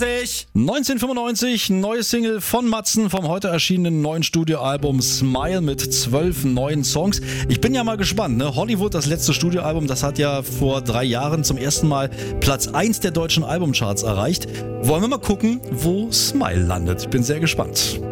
1995! 1995, neue Single von Matzen vom heute erschienenen neuen Studioalbum Smile mit 12 neuen Songs. Ich bin ja mal gespannt, ne? Hollywood, das letzte Studioalbum, das hat ja vor 3 Jahren zum ersten Mal Platz 1 der deutschen Albumcharts erreicht. Wollen wir mal gucken, wo Smile landet? Ich bin sehr gespannt.